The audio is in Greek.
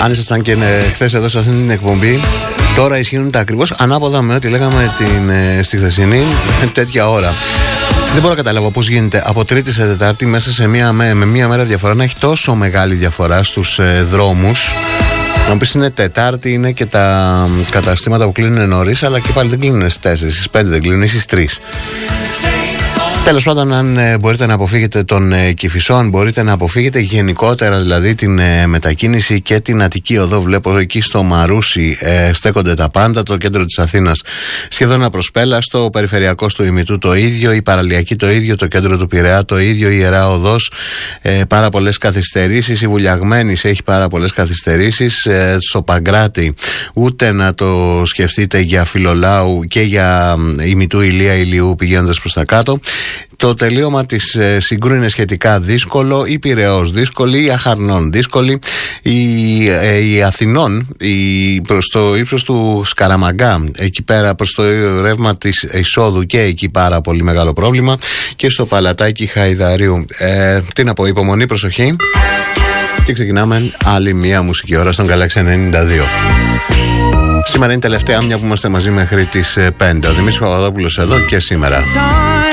Αν ήσασταν και χθες εδώ σε αυτήν την εκπομπή, τώρα ισχύουν τα ακριβώς ανάποδα με ό,τι λέγαμε στη χθεσινή τέτοια ώρα. Δεν μπορώ να καταλάβω πώς γίνεται από Τρίτη σε Τετάρτη μέσα σε με μία μέρα διαφορά να έχει τόσο μεγάλη διαφορά στους δρόμους. Να μου πεις είναι Τετάρτη, είναι και τα καταστήματα που κλείνουν νωρίς, αλλά και πάλι δεν κλείνουν στις 4, στις 5 δεν κλείνουν, στις 3. Τέλος πάντων, αν μπορείτε να αποφύγετε τον Κηφισό, αν μπορείτε να αποφύγετε γενικότερα δηλαδή την μετακίνηση και την Αττική Οδό, βλέπω εκεί στο Μαρούσι στέκονται τα πάντα, το κέντρο της Αθήνας σχεδόν απροσπέλαστο, ο περιφερειακός του Ημιτού το ίδιο, η παραλιακή το ίδιο, το κέντρο του Πειραιά το ίδιο, η Ιερά Οδός πάρα πολλές καθυστερήσεις, η Βουλιαγμένης έχει πάρα πολλές καθυστερήσεις, στο Παγκράτη ούτε να το σκεφτείτε για Φιλολάου και για Ημιτού Ηλία Ηλιού πηγαίνοντας προς τα κάτω. Το τελείωμα της Συγκρού είναι σχετικά δύσκολο, η Πειραιώς δύσκολη, η Αχαρνών δύσκολη, η Αθηνών προς το ύψος του Σκαραμαγκά, εκεί πέρα προς το ρεύμα της εισόδου και εκεί πάρα πολύ μεγάλο πρόβλημα, και στο Παλατάκι Χαϊδαρίου. Τι να πω, υπομονή, προσοχή, και ξεκινάμε άλλη μία μουσική ώρα στον Galaxy 92. Σήμερα είναι η τελευταία μια που είμαστε μαζί μέχρι τις 5. Ο Δημήτρης Παπαδόπουλος εδώ και σήμερα.